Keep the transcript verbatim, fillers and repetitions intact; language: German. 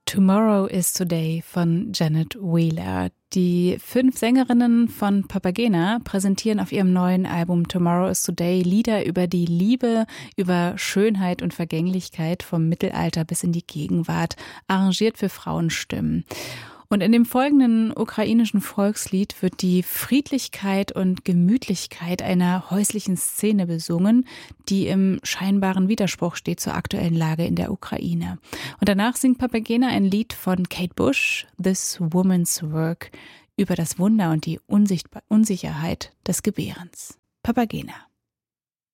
Tomorrow is Today von Janet Wheeler. Die fünf Sängerinnen von Papagena präsentieren auf ihrem neuen Album Tomorrow is Today Lieder über die Liebe, über Schönheit und Vergänglichkeit vom Mittelalter bis in die Gegenwart, arrangiert für Frauenstimmen. Und in dem folgenden ukrainischen Volkslied wird die Friedlichkeit und Gemütlichkeit einer häuslichen Szene besungen, die im scheinbaren Widerspruch steht zur aktuellen Lage in der Ukraine. Und danach singt Papagena ein Lied von Kate Bush, This Woman's Work, über das Wunder und die Unsichtbar- Unsicherheit des Gebärens. Papagena.